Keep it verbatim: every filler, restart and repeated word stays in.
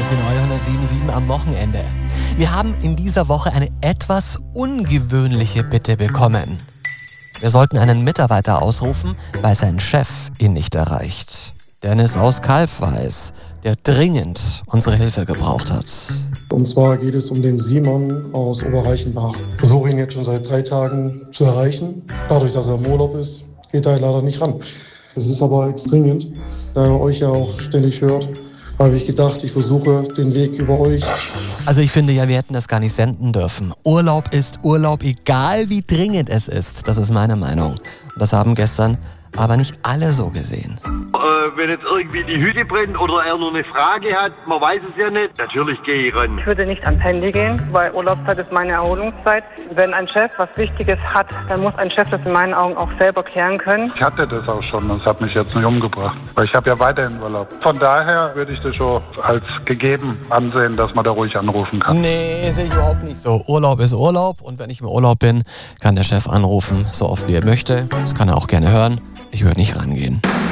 den Eu hundertsieben Komma sieben am Wochenende. Wir haben in dieser Woche eine etwas ungewöhnliche Bitte bekommen. Wir sollten einen Mitarbeiter ausrufen, weil sein Chef ihn nicht erreicht. Dennis aus Kalfweis, der dringend unsere Hilfe gebraucht hat. Und zwar geht es um den Simon aus Oberreichenbach. Ich versuche ihn jetzt schon seit drei Tagen zu erreichen. Dadurch, dass er im Urlaub ist, geht er leider nicht ran. Es ist aber jetzt dringend, da er euch ja auch ständig hört, habe ich gedacht, ich versuche den Weg über euch. Also ich finde ja, wir hätten das gar nicht senden dürfen. Urlaub ist Urlaub, egal wie dringend es ist. Das ist meine Meinung. Und das haben gestern aber nicht alle so gesehen. Äh, wenn jetzt irgendwie die Hütte brennt oder er nur eine Frage hat, man weiß es ja nicht, natürlich gehe ich ran. Ich würde nicht ans Handy gehen, weil Urlaubszeit ist meine Erholungszeit. Wenn ein Chef was Wichtiges hat, dann muss ein Chef das in meinen Augen auch selber klären können. Ich hatte das auch schon, das hat mich jetzt nicht umgebracht, weil ich habe ja weiterhin Urlaub. Von daher würde ich das schon als gegeben ansehen, dass man da ruhig anrufen kann. Nee, sehe ich überhaupt nicht so. Urlaub ist Urlaub und wenn ich im Urlaub bin, kann der Chef anrufen, so oft wie er möchte. Das kann er auch gerne hören. Ich würde nicht rangehen.